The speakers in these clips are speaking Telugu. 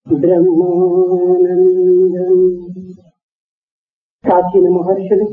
బ్రహ్మానందం. ప్రాచీన మహర్షులు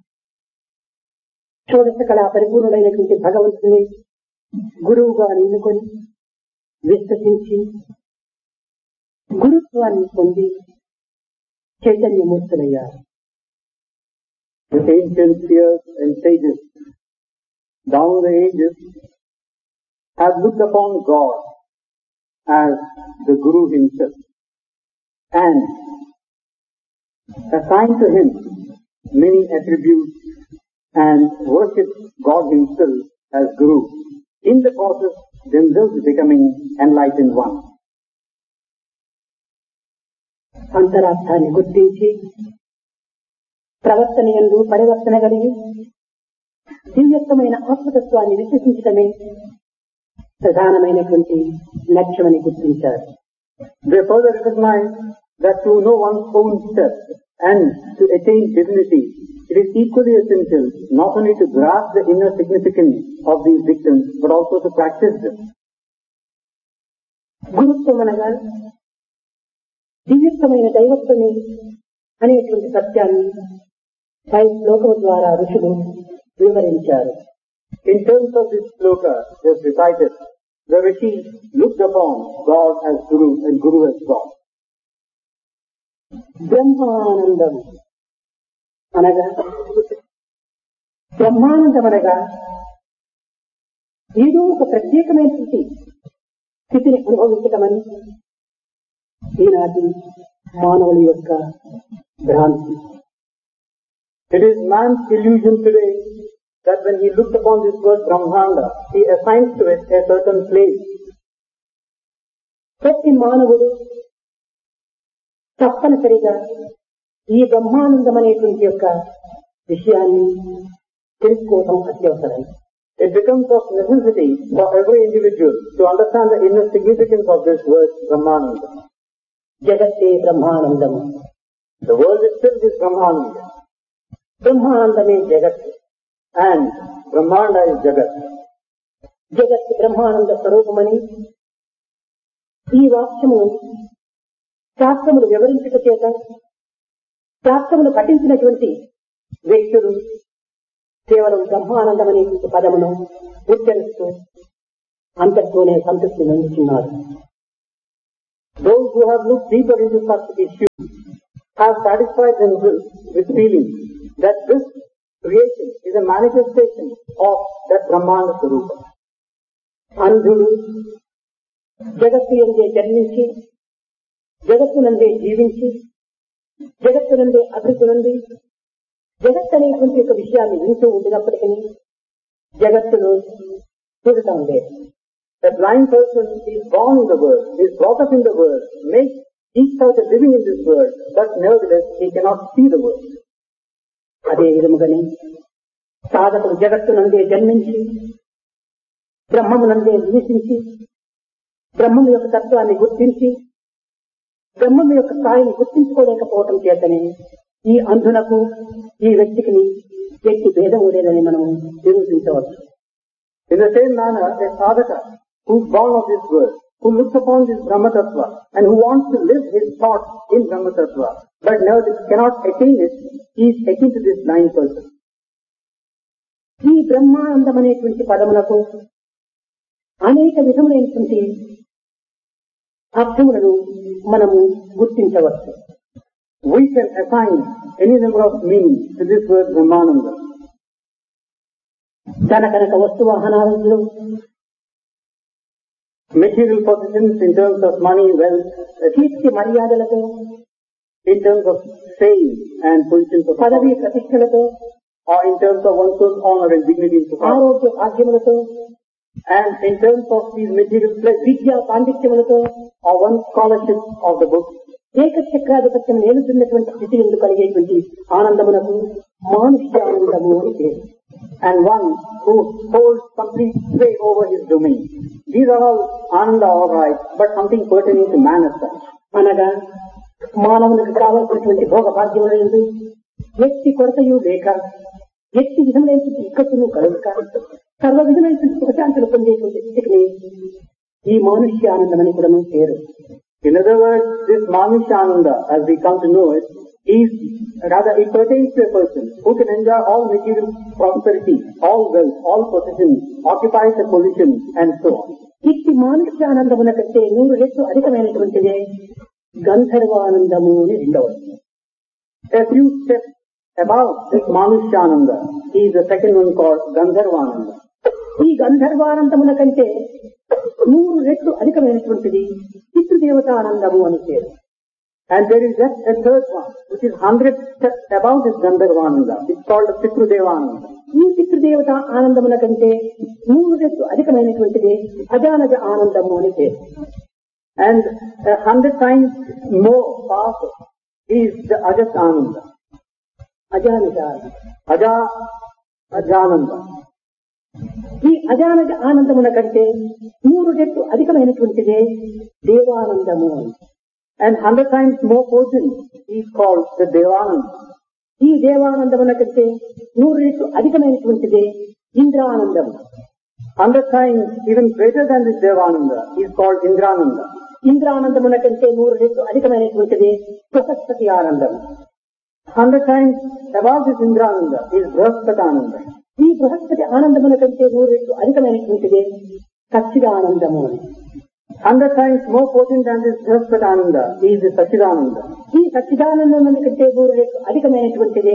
షోడశ కళా పరిపూర్ణుడైనటువంటి భగవంతుని గురువుగా ఎన్నుకొని విశ్వసించి గురుత్వాన్ని పొంది చైతన్యమూర్తులయ్యారు. The ancient seers and sages down the ages have looked upon God as the Guru himself and assigned to him many attributes and worship God himself as Guru, in the process themselves becoming enlightened one. అంతరార్థాన్ని గుర్తించి ప్రవర్తన యందు పరివర్తన కలిగి దివ్యత్వమైన ఆత్మతత్వాన్ని విశ్వసించడమే ప్రధానమైనటువంటి లక్ష్యమని గుర్తించారు. They further recognize that to know one's own self and to attain divinity, it is equally essential not only to grasp the inner significance of these dictums, but also to practice them. గురుత్వం అనగా దివ్యత్వమైన దైవత్వమే అనేటువంటి సత్యాన్ని పై శ్లోకం ద్వారా ఋషులు వివరించారు. In terms of this sloka just recited, the Rishi looked upon God as Guru and Guru as God. Brahmanandam అనగా బ్రహ్మానందం అనగా ఏదో ఒక ప్రత్యేకమైనటువంటి స్థితిని అనుభవించటమని ఈనాటి మానవుల యొక్క భ్రాంతి. It is man's illusion today that when he looked upon this word Brahmanda, he assigns to it a certain place. ప్రతి మానవుడు తప్పనిసరిగా ఈ బ్రహ్మానందం అనేటువంటి యొక్క విషయాన్ని తెలుసుకోవడం అత్యవసరం. It becomes of necessity for every individual to understand the inner significance of this word Brahmananda. జగత్తే Brahmanandam. The world itself is Brahmananda. బ్రహ్మానందమే జగత్ And Brahmanda is Jagat. జగత్ బ్రహ్మానంద స్వరూపమని ఈ వాక్యము శాస్త్రములు వివరించుట చేత శాస్త్రములు పఠించినటువంటి వ్యక్తులు కేవలం బ్రహ్మానందం అనేటువంటి పదమును ఉచ్చరిస్తూ అంతటితోనే సంతృప్తి పొందుతున్నారు. Those who have looked deeper into such issues have satisfied themselves with feeling that this creation is a manifestation of that Brahmanda Swarupa. అంధుడు జగత్తు యందే జన్మించి జగత్తునందే జీవించి జగత్తునందే అభివృద్ధి నుండి జగత్ అనేటువంటి ఒక విషయాన్ని వింటూ ఉండినప్పటికీ జగత్తును చూడటం లేదు. A blind person is born in the world, is brought up in the world, makes each out a living in this world, but nevertheless he cannot see the world. అదే విధముగానే సాధకుడు జగత్తునందే జన్మించి బ్రహ్మమునందే నివసించి బ్రహ్మము యొక్క తత్వాన్ని గుర్తించి బ్రహ్మము యొక్క స్థాయిని గుర్తించుకోలేకపోవటం చేతనే ఈ అంధునకు ఈ వ్యక్తికి వ్యక్తి భేదము లేదని మనం నిరూపించవచ్చు. In the same manner, a sadhaka who is born of this world, who looks upon this Brahma Tattva and who wants to live his thoughts in Brahma Tattva, but nevertheless cannot attain it, he is akin to this blind person. ఈ బ్రహ్మానందం అనేటువంటి పదములకు అనేక విధములైనటువంటి అర్థములను మనము గుర్తించవచ్చు. We can assign any number of meanings to this word Brahmananda. ధన కనక వస్తు వాహనాలలో Material possessions in terms of money, wealth, కీర్తి మర్యాదలతో in terms of fame and positions of పదవి ప్రతిష్టలతో or in terms of one's own honor and dignity in society, ఆరోగ్య భాగ్యములతో and in terms of these material pleasures, విద్యా పాండిత్యములతో or one's scholarship of the book, ఏకచక్రాధిపత్యం నేలుతున్నటువంటి స్థితి ఎందుకు కలిగేటువంటి ఆనందమునకు మానుష్యానందము అని పేరు. and one who holds complete sway over his domain. These are all ananda, all right, but something pertaining to man as such. అనగా మానవునికి కావలసినటువంటి భోగ భాగ్యములందు వ్యక్తి కొరతయు లేక వ్యక్తి విధములైనటువంటి ఇక్కట్టును కలుగుక సర్వ విధమైనటువంటి సుఖశాంతులు పొందేటువంటి స్థితికి ఈ మానుష్య ఆనందం అని కూడా పేరు. In other words, this Manushananda, as we come to know it, it pertains to a person who can enjoy all material prosperity, all wealth, all possessions, occupies a position, and so on. ఇట్టి మానుష్యానందమున కంటే 100 రెట్లు అధికమైనటువంటిదే గంధర్వానందము అని రెండవది. A few steps above this Manushananda is the second one called Gandharvananda. ఈ గంధర్వానందముల కంటే 100 రెట్లు అధికమైనటువంటిది పితృదేవతానందము అని పేరు. And there is just a third one, which is 100 steps above this Gandharvananda. It's called Pitrudevananda. ఈ పితృదేవత ఆనందముల కంటే 100 రెట్లు అధికమైనటువంటిది అజానజ ఆనందము అని పేరు. And 100 times more powerful is the Ajas Ananda. అజానజ Ajananda. ఈ అజానజ ఆనందముల కంటే 100 రెట్లు అధికమైనటువంటిదే దేవానందము అని. And 100 times more potent is called the Devananda. ఈ దేవానందముల కంటే 100 రెట్లు అధికమైనటువంటిదే ఇంద్రానందము. 100 times even greater than this Devananda is called Indrananda. ఇంద్రానందముల కంటే 100 రెట్లు అధికమైనటువంటిదే బృహస్పతి ఆనందము. 100 times above this Indrananda is Brihaspatyananda. ఈ బృహస్పతి ఆనందముల కంటే 100 రెట్లు అధికమైనటువంటిదే సచ్చిదానందము అని. 100 times more potent than this Brihaspatyananda is the Sachidananda. ఈ సచ్చిదానందం కంటే 100 రెట్లు అధికమైనటువంటిదే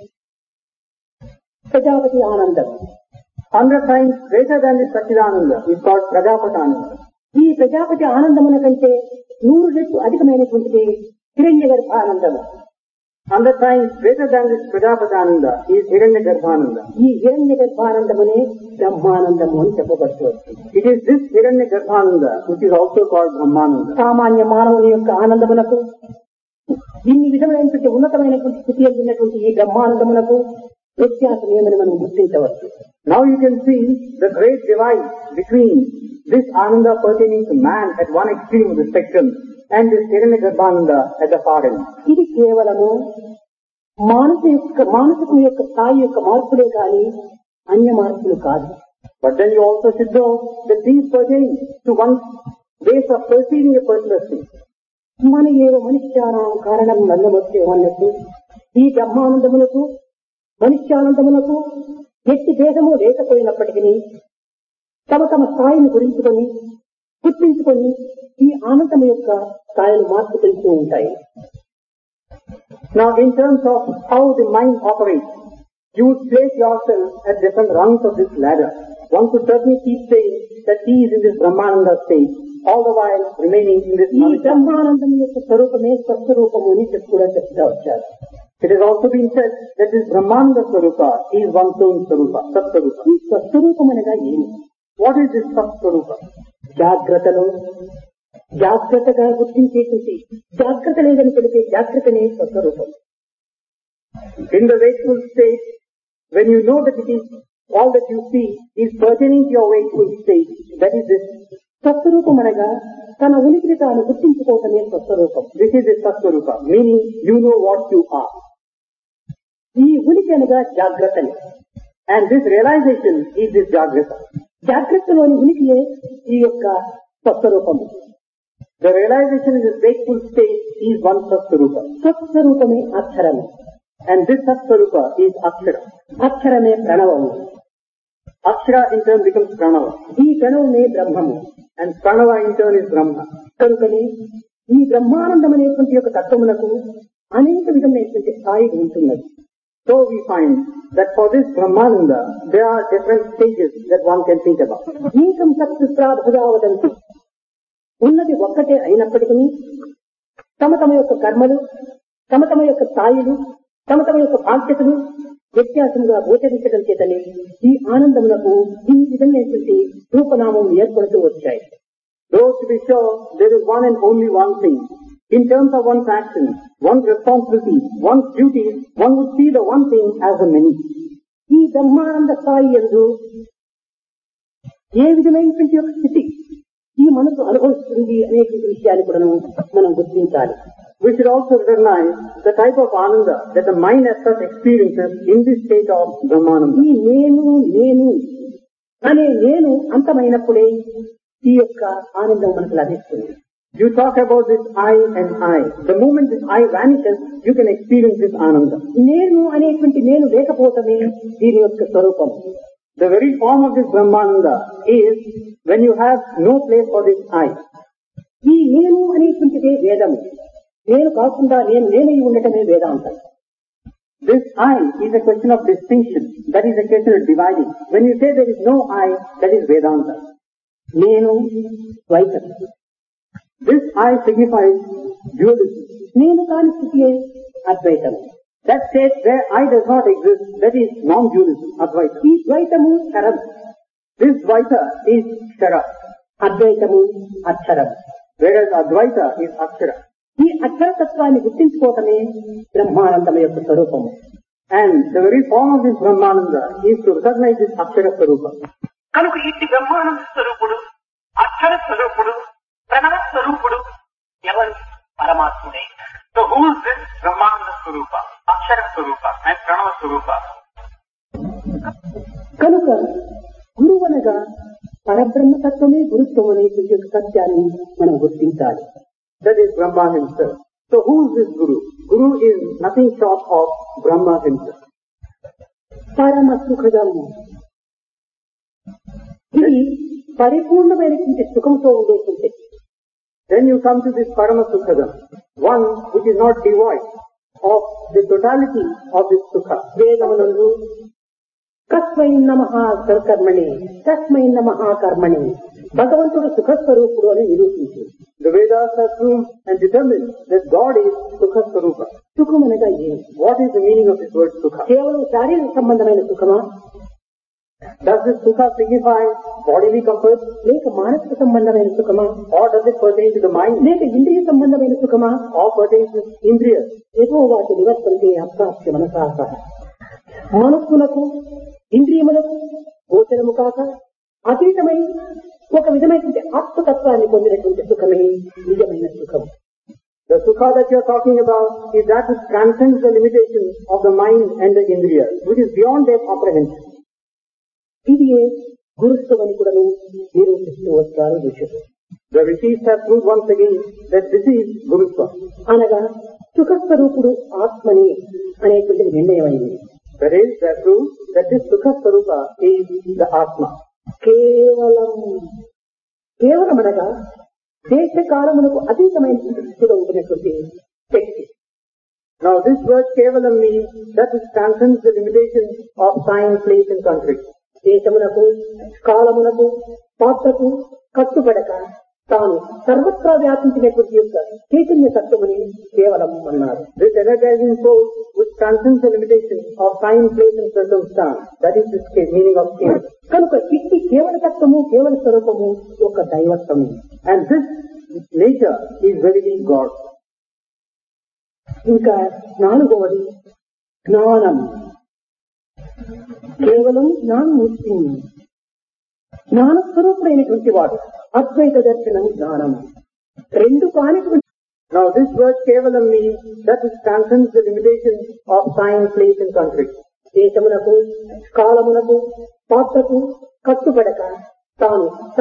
ప్రజాపతి ఆనందం. 100 times greater than this Sachidananda is called Prajapatananda. ఈ ప్రజాపతి ఆనందముల కంటే 100 రెట్లు అధికమైనటువంటిది హిరణ్యగర్భ ఆనందము. 100 times greater than this Prajapatananda is Hiranyagarbhananda. ఈ హిరణ్యగర్భానందమునే బ్రహ్మానందము అని చెప్పబడుతుంది. It is this Hiranyagarbhananda which is also called Brahmananda. సామాన్య మానవుని యొక్క ఆనందమునకు ఇన్ని విధమైనటువంటి ఉన్నతమైనటువంటి స్థితి ఉన్నటువంటి ఈ బ్రహ్మానందమునకు వ్యత్యాసం ఏమని మనం గుర్తించవచ్చు. Now you can see the great divide between this Ananda pertaining to man at one extreme of the spectrum and this Hiranyagarbhananda at the far end. ఇది కేవలము మానసిక యొక్క స్థాయి యొక్క మార్పులే కానీ అన్య మార్పులు కాదు. But then you also should know that these pertain to one's ways of perceiving a particular thing. మన ఏవో మనుష్యానం కారణం నందమొచ్చే అన్నట్టు ఈ బ్రహ్మానందములకు మనుష్యానందములకు ఎట్టి భేదము లేకపోయినప్పటికీ తమ తమ స్థాయిని గుర్తించుకొని ఈ ఆనందం యొక్క స్థాయిలు మార్పు తెలుస్తూ ఉంటాయి. Now in terms of how the mind operates, you would place yourself at different rungs of this ladder. One could certainly keep saying that he is in this Brahmananda state, all the while remaining in this ఈ బ్రహ్మానందం యొక్క స్వరూపమే స్వస్వరూపము అని కూడా చెప్తా వచ్చారు. It has also been said that this Brahmananda Swarupa is one's own Swarupa, Sat-Swarupa. ఈ స్వస్వరూపం అనగా ఏమి? What is this Sat-Swarupa? జాగ్రత్తగా గుర్తించేటువంటి జాగ్రత్త లేదని తెలిపే జాగ్రత్తనే స్వస్వరూపం. In the wakeful state, when you know that it is all that you see is pertaining to your wakeful state, that is this స్వస్వరూపం అనగా తన ఉనికిని తాను గుర్తించుకోవటమే స్వస్వరూపం. This is the Sat-Swarupa, meaning you know what you are. ఈ ఉనికి అనగా జాగ్రత్తని. And this realization is this Jagrata. జాగ్రత్తలోని ఉనికియే ఈ యొక్క స్వస్వరూపం. The realization in this wakeful state is one Sat-Swarupa. స్వస్వరూపమే అక్షరము. And this Sat-Swarupa is Akshara. అక్షరమే ప్రణవము. Akshara in turn becomes Pranava. ఈ ప్రణవమే బ్రహ్మము. And Pranava in turn is Brahma. కనుకనే ఈ బ్రహ్మానందం అనేటువంటి యొక్క తత్వములకు అనేక విధమైనటువంటి స్థాయి ఉంటున్నది. So we find that for this Brahmananda, there are different stages that one can think about. ఏకం సత్పుత్రాభుజావదంతు ఉన్నది ఒక్కటే అయినప్పటికీ తమ యొక్క కర్మలు, తమ యొక్క స్థాయిలు, తమ యొక్క బాధ్యతలు వ్యత్యాసంగా గోచరించడం చేతనే ఈ ఆనందములకు ఈ విధమైనటువంటి రూపనామములు ఏర్పడుతూ వచ్చాయి. Though to be sure, there is one and only one thing. In terms of one's actions, one's responsibilities, one's duties, one would see the one thing as the many. ఈ బ్రహ్మానంద స్థాయి యందు ఏ విధమైనటువంటి యొక్క స్థితి ఈ మనసు అనుభవిస్తుంది అనేటువంటి విషయాన్ని కూడా మనం గుర్తించాలి. We should also recognize the type of Ananda that the mind as such experiences in this state of Brahmananda. ఈ నేను అనే నేను అంతమైనప్పుడే ఈ యొక్క ఆనందం మనకు లభిస్తుంది. You talk about this I and I. The moment this I vanishes, you can experience this Ananda. నేను అనేటువంటి నేను లేకపోవటమే దీని యొక్క స్వరూపం. The very form of this Brahmananda is when you have no place for this I. ఈ నేను అనేటువంటిదే వేదము. నేను కాకుండా నేనై ఉండటమే వేదాంతం. This I is a question of distinction. That is a question of dividing. When you say there is no I, that is Vedanta. నేను ద్వైతం. This I signifies dualism. నేను కాని స్థితియే అద్వైతం. That state where I does not exist, that is non-dualism, Advaita. ఈ ద్వైతము క్షరం. This Dvaita is Kshara, అద్వైతము అక్షరం. whereas Advaita is Akshara. ఈ అక్షరతత్వాన్ని గుర్తించుకోవటమే బ్రహ్మానందం యొక్క స్వరూపము. And the very form of this Brahmananda is to recognize this Akshara Swarupa. కనుక ఇట్టి బ్రహ్మానంద స్వరూపుడు, అక్షర స్వరూపుడు, ప్రణవ స్వరూపుడు ఎవరు? పరమాత్ముడే. So who is this Brahmananda Swarupa, Akshara Swarupa and Pranava Swarupa? కనుక గురువనగా పరబ్రహ్మతత్వమే గురుత్వం అనేటువంటి యొక్క సత్యాన్ని మనం గుర్తించాలి. That is Brahma himself. So who is this Guru? Guru is nothing short of Brahma himself. పరమ సుఖదము. ఇది పరిపూర్ణమైనటువంటి సుఖంతో ఉండేటువంటి. Then you come to this Parama Sukhadam, one which is not devoid of the totality of this Sukha. వేదమునందు కస్మై నమః కర్మణి, కస్మై నమః కర్మణి, భగవంతుడు సుఖస్వరూపుడు అని నిరూపించి The Vedas have proved and determined that God is Sukha Swarupa. సుఖం అనగా ఏమి? What is the meaning of this word Sukha? కేవలం శారీరక సంబంధమైన సుఖమా, Does this Sukha signify bodily comfort, లేక మానసిక సంబంధమైన సుఖమా, or does it pertain to the mind, లేక ఇంద్రియ సంబంధమైన సుఖమా? or pertains to Indriyas? ఏదో వాటి నివర్తంతే అప్రాప్య మనసాస. మనస్సులకు ఇంద్రియములకు గోచరము కాక అతీతమై ఒక విధమైనటువంటి ఆత్మతత్వాన్ని పొందినటువంటి సుఖమే నిజమైన సుఖం. The Sukha that you are talking about is that which transcends the limitations of the mind and the Indriyas, which is beyond their comprehension. ఇది గురుత్వం అని కూడా నిరూపిస్తూ వచ్చారు ఋషులు. The rishis have proved once again that this is Gurutva. అనగా సుఖస్వరూపుడు ఆత్మని అనేటువంటిది నిర్ణయమైంది. That is, they have proved that this Sukha Swarupa is the Atma. కేవలం కేవలం అనగా దేశకాలములకు అతీతమైన స్థితిలో ఉంటున్నటువంటి శక్తి. Now this word Kevalam means that which transcends the limitations of time, place and country. దేశమునకు కాలమునకు పాత్రకు కట్టుబడక తాను సర్వత్రా వ్యాపించినటువంటి యొక్క చైతన్య తత్వముని కేవలం అన్నారు. This energizing force which transcends the limitations of time, place and circumstance. That is the meaning of Kevalam. కనుక ఇట్టి కేవల తత్వము కేవల స్వరూపము ఒక దైవత్వము. And this nature is verily God. ఇంకా నాలుగవది జ్ఞానం. కేవలం జ్ఞానం జ్ఞానస్వరూపుడైనటువంటి వాడు. అద్వైత దర్శనం జ్ఞానం రెండు కానిటువంటి. Now this word Kevalam means that which transcends the limitations of time, place and country. దేశమునకు కాలమునకు పాత్రకు కట్టుబడక తాను